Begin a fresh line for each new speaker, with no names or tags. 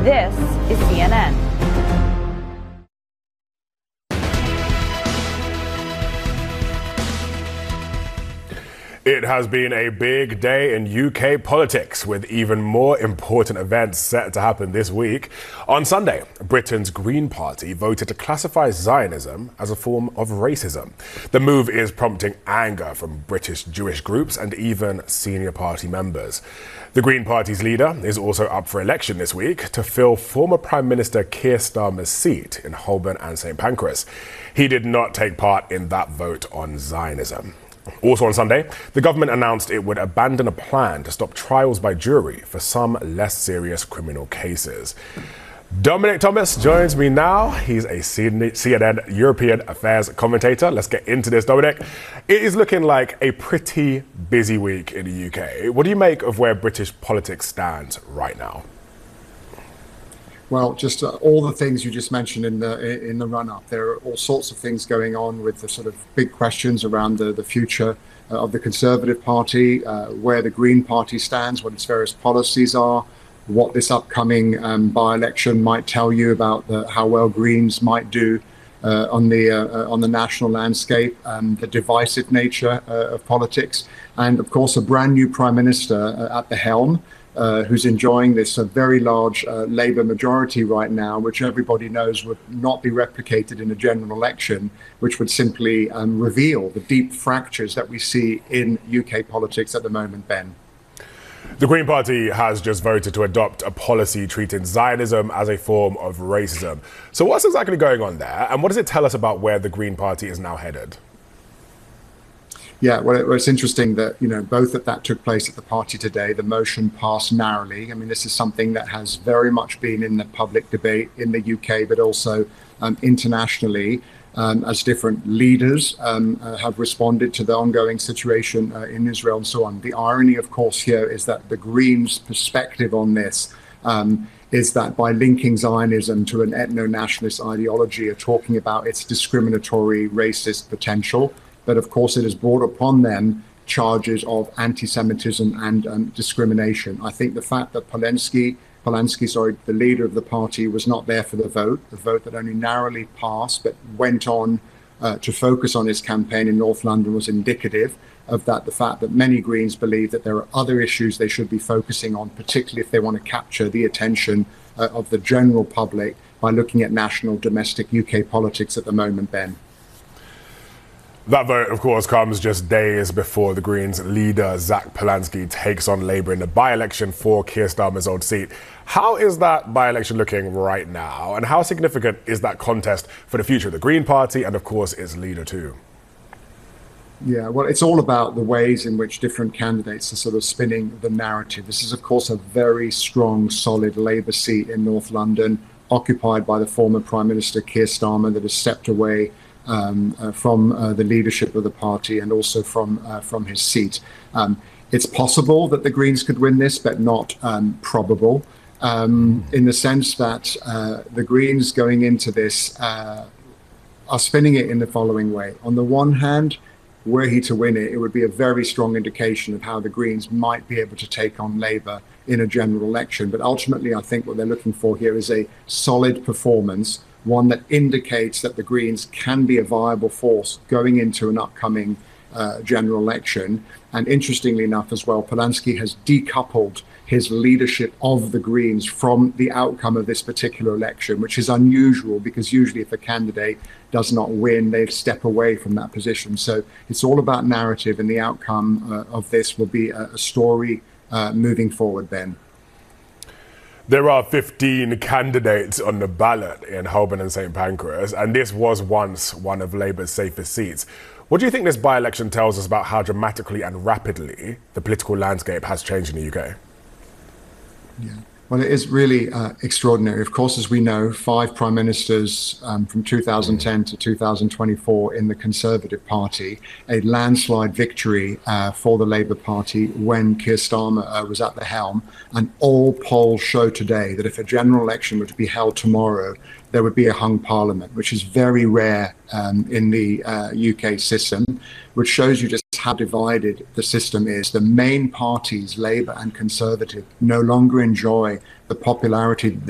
This is CNN.
It has been a big day in UK politics, with even more important events set to happen this week. On Sunday, Britain's Green Party voted to classify Zionism as a form of racism. The move is prompting anger from British Jewish groups and even senior party members. The Green Party's leader is also up for election this week to fill former Prime Minister Keir Starmer's seat in Holborn and St Pancras. He did not take part in that vote on Zionism. Also on Sunday, the government announced it would abandon a plan to stop trials by jury for some less serious criminal cases. Dominic Thomas joins me now. He's a CNN European Affairs commentator. Let's get into this, Dominic. It is looking like a pretty busy week in the UK. What do you make of where British politics stands right now?
Well, just all the things you just mentioned in the run-up. There are all sorts of things going on with the sort of big questions around the future of the Conservative Party, where the Green Party stands, what its various policies are, what this upcoming by-election might tell you about how well Greens might do on the national landscape, the divisive nature of politics, and of course a brand new Prime Minister at the helm, who's enjoying this very large Labour majority right now, which everybody knows would not be replicated in a general election, which would simply reveal the deep fractures that we see in UK politics at the moment, Ben.
The Green Party has just voted to adopt a policy treating Zionism as a form of racism. So what's exactly going on there, and what does it tell us about where the Green Party is now headed?
Yeah, well, it's interesting that, both that took place at the party today. The motion passed narrowly. I mean, this is something that has very much been in the public debate in the UK, but also internationally, as different leaders have responded to the ongoing situation in Israel and so on. The irony, of course, here is that the Greens' perspective on this is that by linking Zionism to an ethno-nationalist ideology, are talking about its discriminatory, racist potential. But of course, it has brought upon them charges of anti-Semitism and discrimination. I think the fact that Polanski, the leader of the party, was not there for the vote that only narrowly passed, but went on to focus on his campaign in North London, was indicative of that. The fact that many Greens believe that there are other issues they should be focusing on, particularly if they want to capture the attention of the general public by looking at national, domestic UK politics at the moment, Ben.
That vote, of course, comes just days before the Greens' leader, Zach Polanski, takes on Labour in the by-election for Keir Starmer's old seat. How is that by-election looking right now? And how significant is that contest for the future of the Green Party and, of course, its leader too?
Yeah, well, it's all about the ways in which different candidates are sort of spinning the narrative. This is, of course, a very strong, solid Labour seat in North London, occupied by the former Prime Minister Keir Starmer, that has stepped away from the leadership of the party and also from his seat. It's possible that the Greens could win this, but not probable, in the sense that the Greens going into this are spinning it in the following way. On the one hand, were he to win it, it would be a very strong indication of how the Greens might be able to take on Labour in a general election. But ultimately, I think what they're looking for here is a solid performance, one that indicates that the Greens can be a viable force going into an upcoming general election. And interestingly enough as well, Polanski has decoupled his leadership of the Greens from the outcome of this particular election, which is unusual because usually if a candidate does not win, they step away from that position. So it's all about narrative, and the outcome of this will be a story moving forward, Ben.
There are 15 candidates on the ballot in Holborn and St Pancras, and this was once one of Labour's safest seats. What do you think this by-election tells us about how dramatically and rapidly the political landscape has changed in the UK?
Yeah. Well, it is really extraordinary. Of course, as we know, 5 prime ministers from 2010 to 2024 in the Conservative Party, a landslide victory for the Labour Party when Keir Starmer was at the helm. And all polls show today that if a general election were to be held tomorrow, there would be a hung parliament, which is very rare in the UK system, which shows you just how divided the system is. The main parties, Labour and Conservative, no longer enjoy the popularity